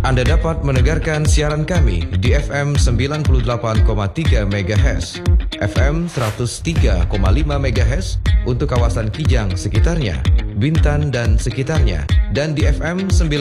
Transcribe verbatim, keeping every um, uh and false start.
Anda dapat mendengarkan siaran kami di F M sembilan puluh delapan koma tiga MHz, F M seratus tiga koma lima MHz untuk kawasan Kijang sekitarnya, Bintan dan sekitarnya, dan di F M sembilan